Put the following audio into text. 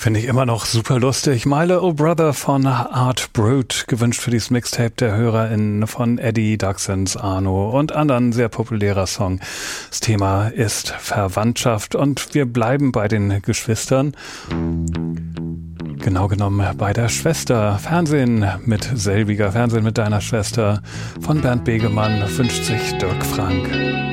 Finde ich immer noch super lustig. My Little Brother von Art Brut, gewünscht für dieses Mixtape der HörerInnen von Eddie, Daxens, Arno und anderen, sehr populärer Song. Das Thema ist Verwandtschaft und wir bleiben bei den Geschwistern. Genau genommen bei der Schwester. Fernsehen mit selbiger, Fernsehen mit deiner Schwester von Bernd Begemann wünscht sich Dirk Frank.